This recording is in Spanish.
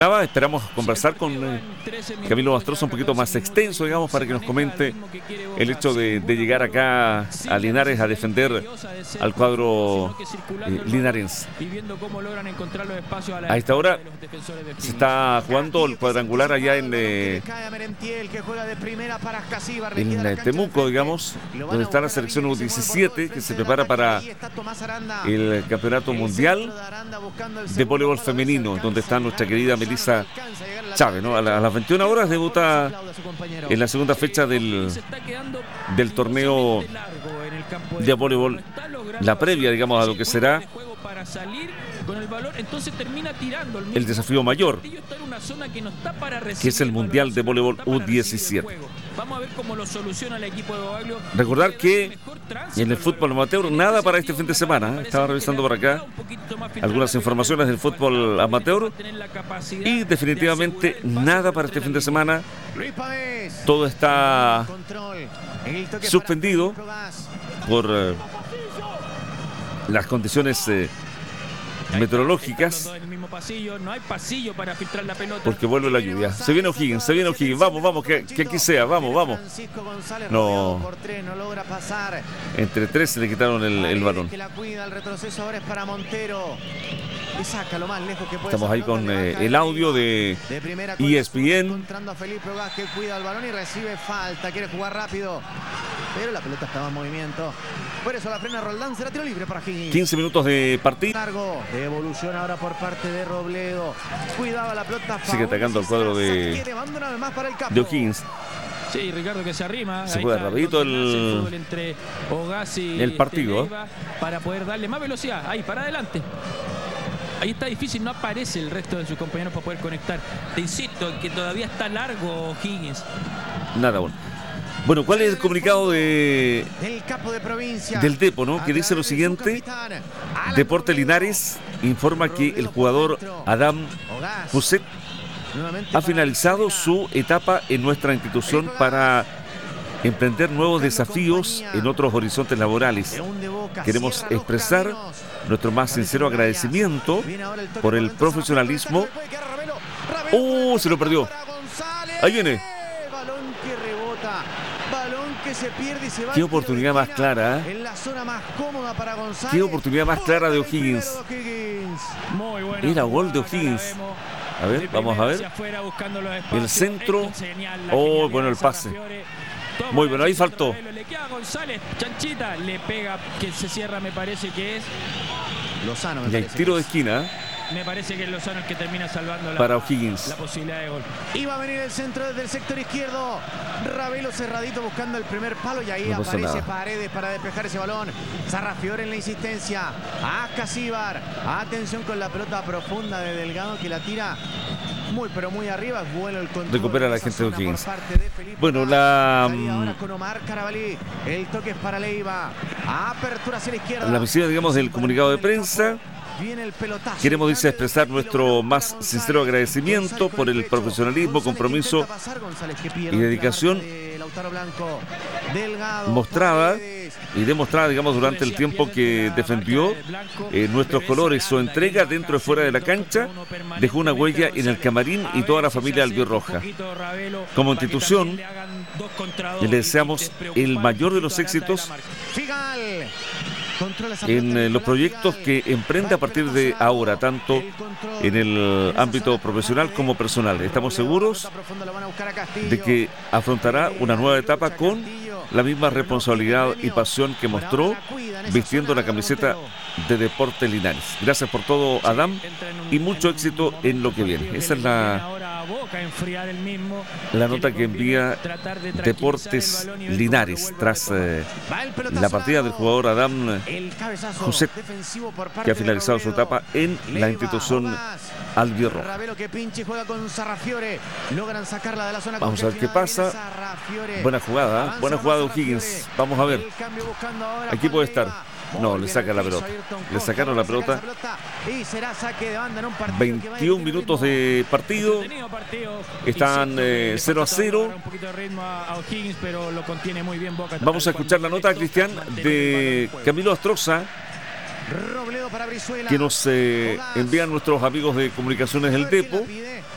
Esperamos conversar con Camilo Bastroza un poquito más extenso, digamos, para que nos comente el hecho de llegar acá a Linares a defender al cuadro linarense. A esta hora se está jugando el cuadrangular allá en Temuco, digamos, donde está la selección U17 que se prepara para el campeonato mundial de voleibol femenino, donde está nuestra querida Melissa Chávez, ¿no? A las 21 horas debuta en la segunda fecha del torneo de voleibol, la previa, digamos, a lo que será el desafío mayor, que es el Mundial de Voleibol U17. Vamos a ver cómo lo soluciona el equipo de Boaglio. Recordar que en el fútbol amateur nada para este fin de semana. Estaba revisando por acá algunas informaciones del fútbol amateur y definitivamente nada para este fin de semana. Todo está suspendido por las condiciones meteorológicas, porque vuelve la lluvia. Se viene O'Higgins, vamos, que aquí sea, vamos. No, entre tres se le quitaron el balón. Estamos ahí con el audio de ESPN. Pero la pelota estaba en movimiento. Por eso la frena Roldán, será tiro libre para Higgins. 15 minutos de partido. Largo. Devolución ahora por parte de Robledo. Cuidaba la pelota. Sigue atacando el cuadro de O'Higgins. Sí, Ricardo, que se arrima. Se juega rapidito el partido. Para poder darle más velocidad. Ahí, para adelante. Ahí está difícil, no aparece el resto de sus compañeros para poder conectar. Te insisto, que todavía está largo Higgins. Nada bueno. Bueno, ¿cuál es el comunicado del Depo, ¿no? Que dice lo siguiente: Deportes Linares informa que el jugador Adam Huset ha finalizado su etapa en nuestra institución para emprender nuevos desafíos en otros horizontes laborales. Queremos expresar nuestro más sincero agradecimiento por el profesionalismo. Se lo perdió. Ahí viene. Qué oportunidad más clara, ¿eh? Qué oportunidad más clara de O'Higgins. Era gol de O'Higgins. A ver, vamos a ver. El centro. Bueno, el pase. Muy bueno, ahí faltó. Le queda González, Chanchita, le pega, que se cierra, me parece que es Lozano. Y hay tiro de esquina. Me parece que es Lozano el que termina salvando para O'Higgins la posibilidad de gol. Iba a venir el centro desde el sector izquierdo. Ravelo cerradito buscando el primer palo y ahí no aparece Paredes para despejar ese balón. Sarrafiore en la insistencia. Ascasíbar. Atención con la pelota profunda de Delgado que la tira muy pero muy arriba. Bueno el control. Recupera la gente de O'Higgins. Bueno, ahora con Omar Carabalí. El toque es para Leiva. Apertura hacia la izquierda. La misión, digamos, del comunicado de prensa. Queremos, dice, expresar nuestro más sincero agradecimiento por el profesionalismo, compromiso y dedicación mostrada y demostrada, digamos, durante el tiempo que defendió nuestros colores. Su entrega dentro y fuera de la cancha dejó una huella en el camarín y toda la familia albirroja. Como institución, le deseamos el mayor de los éxitos en los proyectos que emprende a partir de ahora, tanto en el ámbito profesional como personal. Estamos seguros de que afrontará una nueva etapa con la misma responsabilidad y pasión que mostró vistiendo la camiseta de Deportes Linares. Gracias por todo, Adam, y mucho éxito en lo que viene. Esa es la nota que envía Deportes Linares tras la partida del jugador Adam Huset, que ha finalizado su etapa en la institución albirroja. Vamos a ver qué pasa. Buena jugada de O'Higgins. Vamos a ver. Aquí puede estar. No, le saca la pelota. Le sacaron la pelota. 21 minutos de partido. Están 0-0. Vamos a escuchar la nota, Cristian, de Camilo Bastroza, que nos envían nuestros amigos de Comunicaciones del Depo.